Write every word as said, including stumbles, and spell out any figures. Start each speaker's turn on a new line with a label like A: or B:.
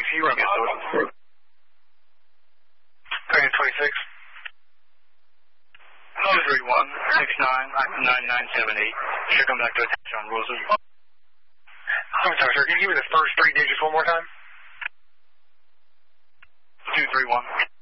A: you run me a soda? Three twenty-six. two three one six nine nine nine seven eight. Should come back to attach on Wilson. I'm sorry, sir. Can you give me the first three digits one more time? two three one.